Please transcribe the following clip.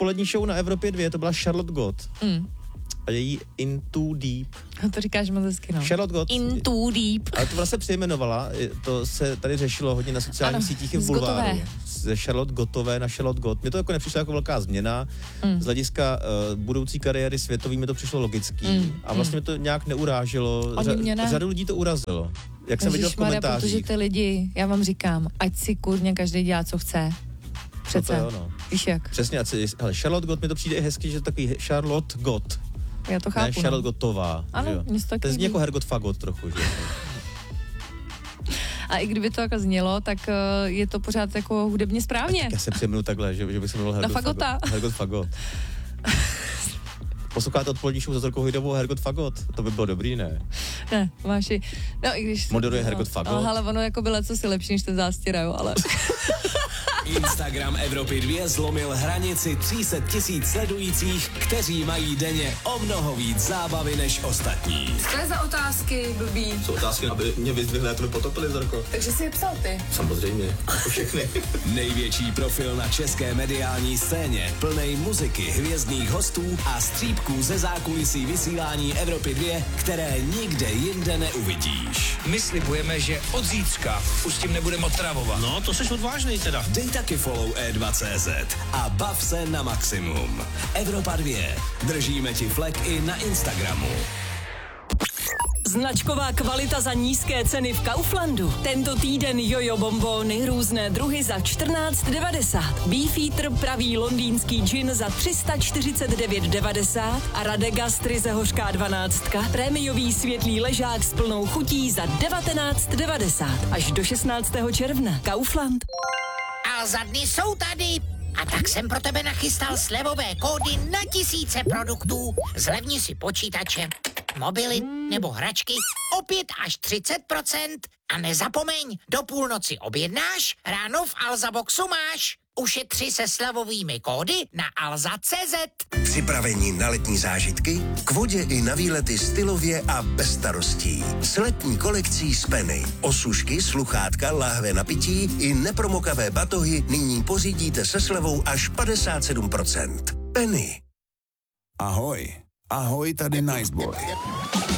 odpolední show na Evropě 2, to byla Charlotte Gott. A její In Too Deep. To říkáš moc hezky, no. Charlotte Gott. In Too Deep. Ale to vlastně přejmenovala, to se tady řešilo hodně na sociálních sítích i v bulváru. Ze Charlotte Gottové na Charlotte Gott. Mně to jako nepřišlo jako velká změna. Z hlediska budoucí kariéry světový mi to přišlo logický. A vlastně mi to nějak neuráželo. Řadu lidí to urazilo. Jak jsem viděl v komentářích. Protože ty lidi, já vám říkám, ať si kurně každý dělá, co chce. Přece. Víš jak? Přesně, ale Charlotte Gott mi to přijde i hezky, že takový Charlotte Gott. Já to chápu. Ne, Charlotte Gottová. Ano, to zní jako Hergot Fagot trochu, že? A i kdyby to jako znělo, tak je to pořád jako hudebně správně. Tak já se přemnu takhle, že bych se jmenoval Hergot Fagot. Posloucháte odpolední show za Zorkou Hojdovou Hergot Fagot? To by bylo dobrý, ne? Ne, máši, no i když... Moderuje Hergot Fagot. Ale ono jako bylo co si lepší, než ten zástěra, jo, ale... Instagram Evropy 2 zlomil hranici 300 000 sledujících, kteří mají denně o mnoho víc zábavy než ostatní. Co je za otázky, blbý? Jsou otázky, aby mě vyzdvihli, jak to potopili, Zorko. Takže si je psal ty? Samozřejmě, jako všechny. Největší profil na české mediální scéně, plnej muziky, hvězdných hostů a střípků ze zákulisí vysílání Evropy 2, které nikde jinde neuvidíš. My slibujeme, že od zítřka už s tím nebudeme otravovat. No, to seš odvážnej teda. Dej taky follow E2.cz a bav se na maximum. Evropa 2. Držíme ti flek i na Instagramu. Značková kvalita za nízké ceny v Kauflandu. Tento týden jojo bombóny, různé druhy za 14,90. Beefeater pravý londýnský gin za 349,90 a Radegastry ze hořká 12. Prémiový světlý ležák s plnou chutí za 19,90. Až do 16. června. Kaufland. A za dny jsou tady. A tak jsem pro tebe nachystal slevové kódy na tisíce produktů. Zlevni si počítače, mobily nebo hračky o 5 až 30%. A nezapomeň, do půlnoci objednáš, ráno v Alza Boxu máš. Ušetři se slevovými kódy na alza.cz. Připravení na letní zážitky? K vodě i na výlety stylově a bez starostí. S letní kolekcí z Penny. Osušky, sluchátka, láhve na pití i nepromokavé batohy nyní pořídíte se slevou až 57%. Penny. Ahoj. Ahoj, tady Niceboy.